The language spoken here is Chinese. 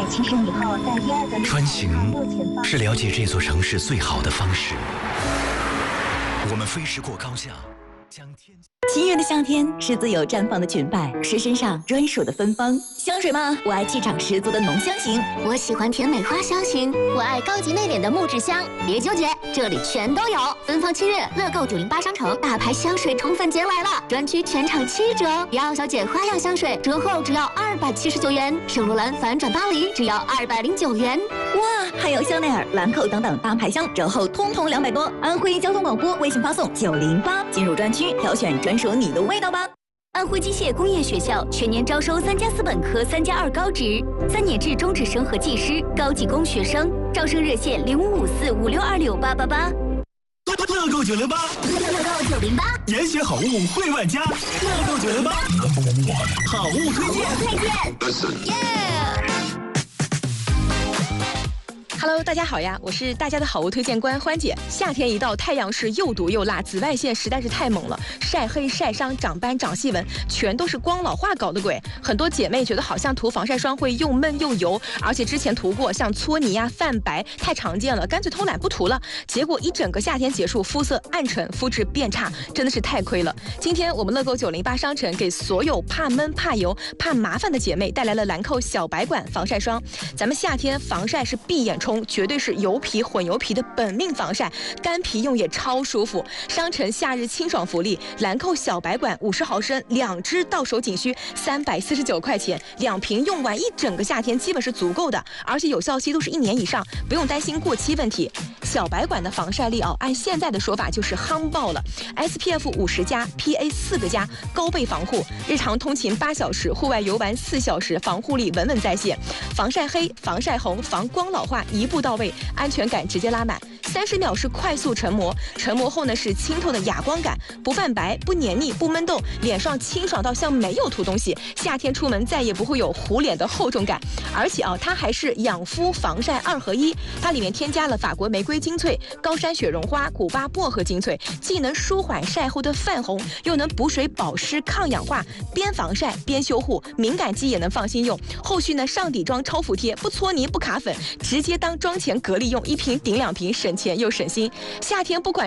7升以后，在第2个穿行是了解这座城市最好的方式。我们飞驰过高架，将天。 7月的夏天是自由绽放的裙摆，是身上专属的芬芳。香水吗？我爱气场十足的浓香型， 我喜欢甜美花香型，我爱高级内敛的木质香。别纠结，这里全都有。芬芳7月，乐购908商城大牌香水宠粉节来了，专区全场7折。迪奥小姐花样香水折后只要279元，圣罗兰反转巴黎只要209元。 哇，还有香奈儿、兰蔻等等大牌香折后通通200多。安徽交通广播微信发送908，进入专区挑选专属你的味道吧。 安徽机械工业学校全年招收3+4本科、3+2高职、3年制中职生和技师、高技工学生，招生热线055456268888。 乐购908， 乐购908， 严选好物惠万家。乐购908，好物推荐。 Hello， 大家好呀，我是大家的好物推荐官欢姐。夏天一到，太阳是又毒又辣，紫外线实在是太猛了，晒黑、晒伤、长斑、长细纹，全都是光老化搞的鬼。很多姐妹觉得好像涂防晒霜会又闷又油，而且之前涂过像搓泥呀、泛白太常见了，干脆偷懒不涂了。结果一整个夏天结束，肤色暗沉，肤质变差，真的是太亏了。今天我们乐购908商城给所有怕闷、怕油、怕麻烦的姐妹带来了兰蔻小白管防晒霜。咱们夏天防晒是闭眼冲，绝对是油皮混油皮的本命防晒，干皮用也超舒服。商城夏日清爽福利，兰蔻小白管50毫升2支到手仅需349块钱，2瓶用完一整个夏天基本是足够的，而且有效期都是1年以上，不用担心过期问题。小白管的防晒力按现在的说法就是夯爆了 ，SPF 50+，PA 4个+，高倍防护，日常通勤8小时，户外游玩4小时，防护力稳稳在线，防晒黑、防晒红、防光老化一步到位，安全感直接拉满。30秒是快速成膜，成膜后呢是清透的哑光感，不泛白、不黏腻、不闷痘，脸上清爽到像没有涂东西。夏天出门再也不会有糊脸的厚重感。而且它还是养肤防晒2合1，它里面添加了法国玫瑰精粹、高山雪绒花、古巴薄荷精粹，既能舒缓晒后的泛红，又能补水保湿抗氧化，边防晒边修护，敏感肌也能放心用。后续呢上底妆超服帖，不搓泥不卡粉，直接当妆前格力用，1瓶顶2瓶，省钱又省心。夏天不管